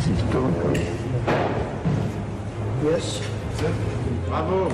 Yes. Bravo.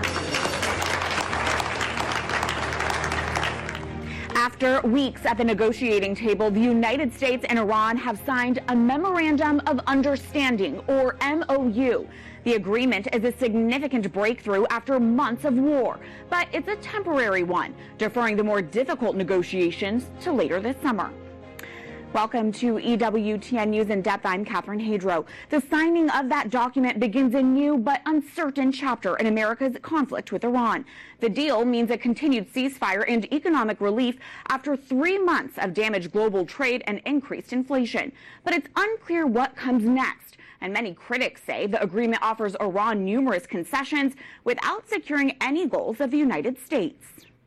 After weeks at the negotiating table, the United States and Iran have signed a Memorandum of Understanding, or MOU. The agreement is a significant breakthrough after months of war, but it's a temporary one, deferring the more difficult negotiations to later this summer. Welcome to EWTN News in Depth. I'm Catherine Hadro. The signing of that document begins a new but uncertain chapter in America's conflict with Iran. The deal means a continued ceasefire and economic relief after 3 months of damaged global trade and increased inflation. But it's unclear what comes next. And many critics say the agreement offers Iran numerous concessions without securing any goals of the United States.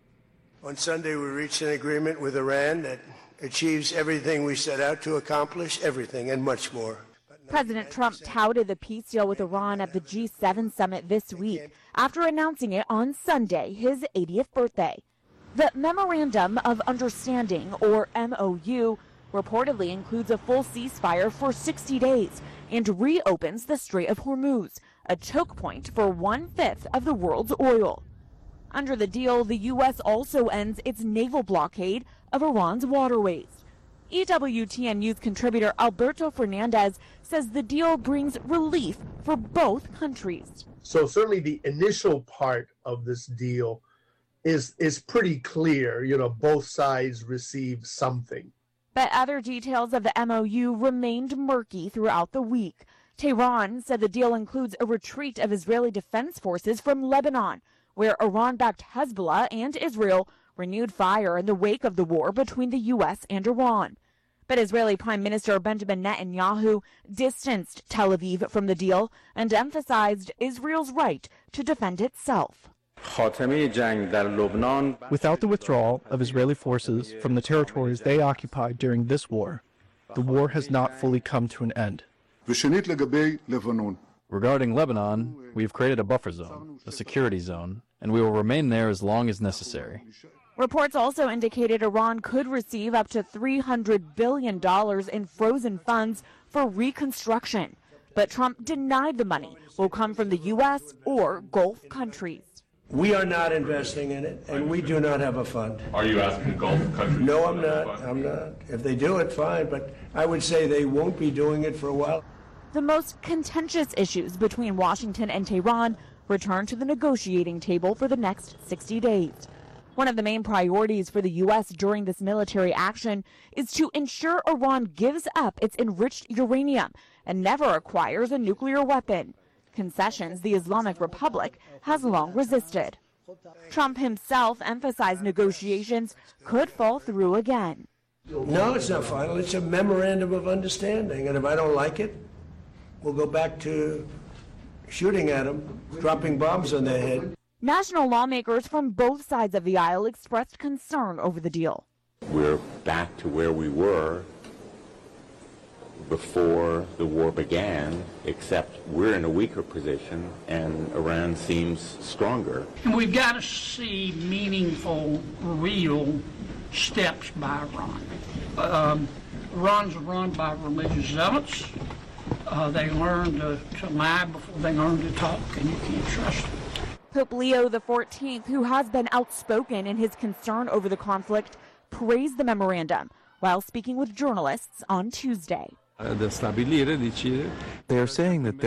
On Sunday, we reached an agreement with Iran that achieves everything we set out to accomplish, everything and much more. President Trump touted the peace deal with Iran at the G7 summit this week after announcing it on Sunday, his 80th birthday. The Memorandum of Understanding, or MOU, reportedly includes a full ceasefire for 60 days and reopens the Strait of Hormuz, a choke point for 1/5 of the world's oil. Under the deal, the U.S. also ends its naval blockade of Iran's waterways. EWTN News contributor Alberto Fernandez says the deal brings relief for both countries. So certainly the initial part of this deal is pretty clear. You know, both sides receive something. But other details of the MOU remained murky throughout the week. Tehran said the deal includes a retreat of Israeli defense forces from Lebanon, where Iran-backed Hezbollah and Israel renewed fire in the wake of the war between the U.S. and Iran. But Israeli Prime Minister Benjamin Netanyahu distanced Tel Aviv from the deal and emphasized Israel's right to defend itself. Without the withdrawal of Israeli forces from the territories they occupied during this war, the war has not fully come to an end. Regarding Lebanon, we've created a buffer zone, a security zone, and we will remain there as long as necessary. Reports also indicated Iran could receive up to $300 billion in frozen funds for reconstruction. But Trump denied the money will come from the U.S. or Gulf countries. We are not investing in it, and we do not have a fund. Are you asking Gulf countries? No, I'm not. If they do it, fine, but I would say they won't be doing it for a while. The most contentious issues between Washington and Tehran return to the negotiating table for the next 60 days. One of the main priorities for the U.S. during this military action is to ensure Iran gives up its enriched uranium and never acquires a nuclear weapon, concessions the Islamic Republic has long resisted. Trump himself emphasized negotiations could fall through again. No, it's not final. It's a memorandum of understanding, and if I don't like it, we'll go back to shooting at them, dropping bombs on their head. National lawmakers from both sides of the aisle expressed concern over the deal. We're back to where we were before the war began, except we're in a weaker position and Iran seems stronger. And we've got to see meaningful, real steps by Iran. Iran's run by religious zealots. They learn to lie before they learn to talk, and you can't trust them. Pope Leo XIV, who has been outspoken in his concern over the conflict, praised the memorandum while speaking with journalists on Tuesday. They are saying that